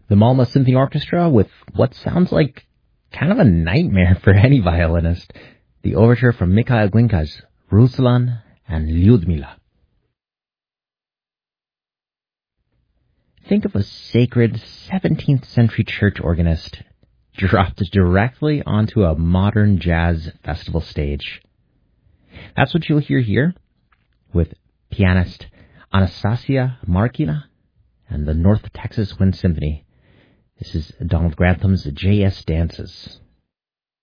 The Malmö Symphony Orchestra with what sounds like kind of a nightmare for any violinist. The overture from Mikhail Glinka's Ruslan and Lyudmila. Think of a sacred 17th century church organist dropped directly onto a modern jazz festival stage. That's what you'll hear here with pianist Anastasia Markina and the North Texas Wind Symphony. This is Donald Grantham's J.S. Dances.